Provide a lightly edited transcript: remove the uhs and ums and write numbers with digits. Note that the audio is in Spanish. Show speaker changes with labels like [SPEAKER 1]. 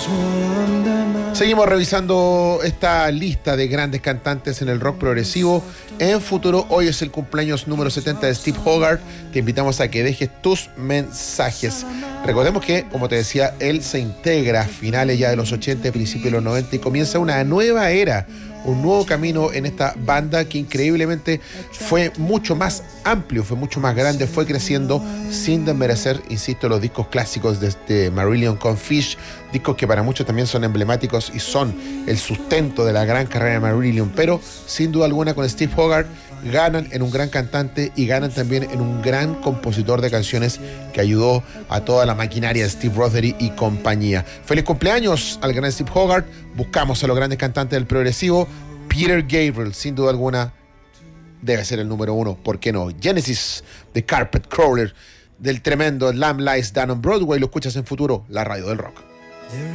[SPEAKER 1] Seguimos revisando esta lista de grandes cantantes en el rock progresivo. En futuro, hoy es el cumpleaños número 70 de Steve Hogarth. Te invitamos a que dejes tus mensajes. Recordemos que, como te decía, él se integra a finales ya de los 80, principios de los 90 y comienza una nueva era, un nuevo camino en esta banda que increíblemente fue mucho más amplio, fue mucho más grande, fue creciendo sin desmerecer, insisto, los discos clásicos de Marillion con Fish, discos que para muchos también son emblemáticos y son el sustento de la gran carrera de Marillion, pero sin duda alguna con Steve Hogarth ganan en un gran cantante y ganan también en un gran compositor de canciones que ayudó a toda la maquinaria de Steve Rothery y compañía. Feliz cumpleaños al gran Steve Hogarth. Buscamos a los grandes cantantes del progresivo. Peter Gabriel, sin duda alguna, debe ser el número uno. ¿Por qué no? Genesis, The Carpet Crawler, del tremendo Lamb Lies Down on Broadway. Lo escuchas en Futuro, la radio del rock.